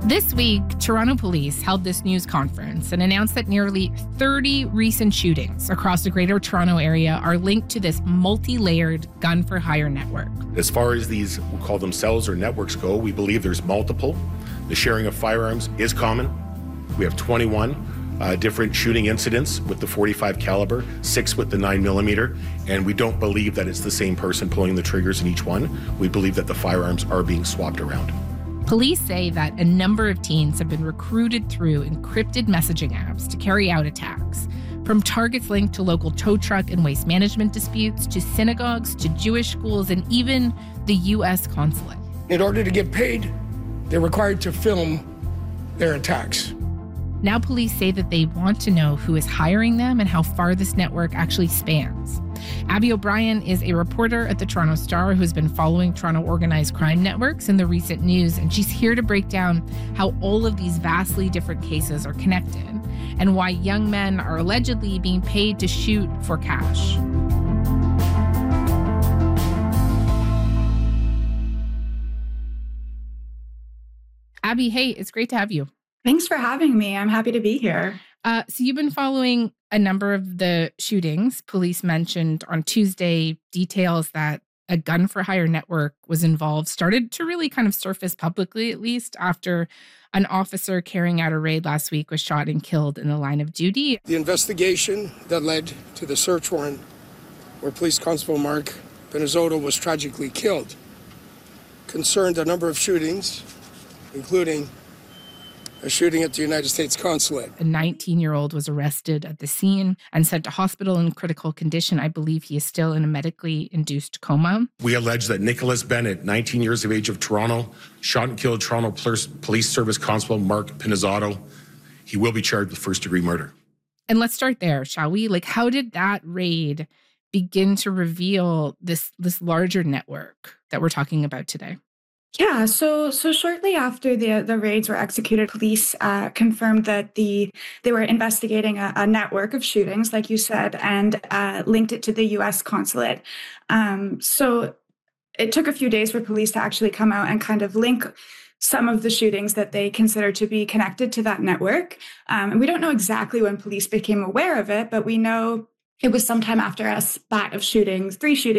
This week, Toronto police held this news conference and announced that nearly 30 recent shootings across the Greater Toronto area are linked to this multi-layered gun-for-hire network. As far as these, we'll call them cells or networks go, we believe there's multiple. The sharing of firearms is common. We have 21 different shooting incidents with the .45 caliber, 6 with the 9mm, and we don't believe that it's the same person pulling the triggers in each one. We believe that the firearms are being swapped around. Police say that a number of teens have been recruited through encrypted messaging apps to carry out attacks, from targets linked to local tow truck and waste management disputes, to synagogues, to Jewish schools, and even the U.S. consulate. In order to get paid, they're required to film their attacks. Now police say that they want to know who is hiring them and how far this network actually spans. Abby O'Brien is a reporter at the Toronto Star who has been following Toronto organized crime networks in the recent news, and she's here to break down how all of these vastly different cases are connected and why young men are allegedly being paid to shoot for cash. Abby, hey, it's great to have you. Thanks for having me. I'm happy to be here. So you've been following a number of the shootings. Police mentioned on Tuesday details that a gun-for-hire network was involved, started to really kind of surface publicly, at least, after an officer carrying out a raid last week was shot and killed in the line of duty. The investigation that led to the search warrant where Police Constable Mark Pinizzotto was tragically killed concerned a number of shootings, including a shooting at the United States consulate. A 19-year-old was arrested at the scene and sent to hospital in critical condition. I believe he is still in a medically induced coma. We allege that Nicholas Bennett, 19 years of age, of Toronto, shot and killed Toronto Police Service Constable Mark Pinizzotto. He will be charged with first-degree murder. And let's start there, shall we? How did that raid begin to reveal this larger network that we're talking about today? Yeah, so shortly after the raids were executed, police confirmed that they were investigating a network of shootings, like you said, and linked it to the U.S. consulate. So it took a few days for police to actually come out and kind of link some of the shootings that they consider to be connected to that network. And we don't know exactly when police became aware of it, but we know it was sometime after a spat of shootings, 3 shootings